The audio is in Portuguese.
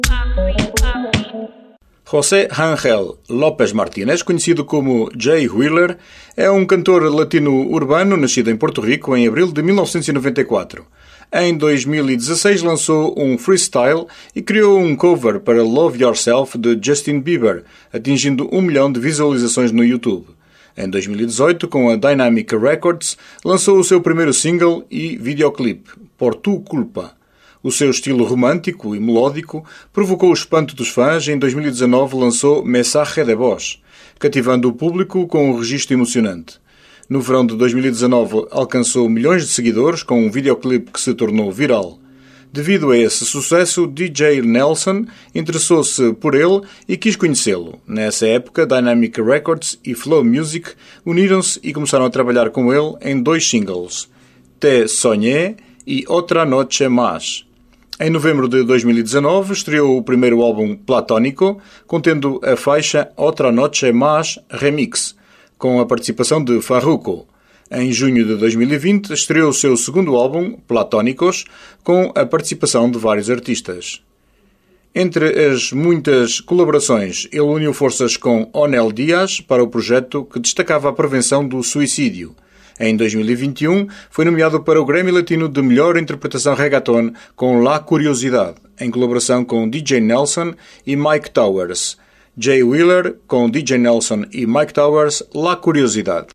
José Ángel López Martínez, conhecido como Jay Wheeler, é um cantor latino-urbano nascido em Porto Rico em abril de 1994. Em 2016 lançou um freestyle e criou um cover para Love Yourself de Justin Bieber, atingindo 1 milhão de visualizações no YouTube. Em 2018, com a Dynamic Records, lançou o seu primeiro single e videoclipe, Por Tu Culpa. O seu estilo romântico e melódico provocou o espanto dos fãs e em 2019 lançou Mensaje de Voz, cativando o público com um registro emocionante. No verão de 2019 alcançou milhões de seguidores com um videoclipe que se tornou viral. Devido a esse sucesso, DJ Nelson interessou-se por ele e quis conhecê-lo. Nessa época, Dynamic Records e Flow Music uniram-se e começaram a trabalhar com ele em 2 singles, Te Soñé e Otra Noche Más. Em novembro de 2019, estreou o primeiro álbum Platónico, contendo a faixa Otra Noche Más Remix, com a participação de Farruko. Em junho de 2020, estreou o seu segundo álbum, Platónicos, com a participação de vários artistas. Entre as muitas colaborações, ele uniu forças com Onel Diaz para o projeto que destacava a prevenção do suicídio. Em 2021, foi nomeado para o Grammy Latino de Melhor Interpretação Reggaeton com La Curiosidade, em colaboração com DJ Nelson e Mike Towers. Jay Wheeler, com DJ Nelson e Mike Towers, La Curiosidade.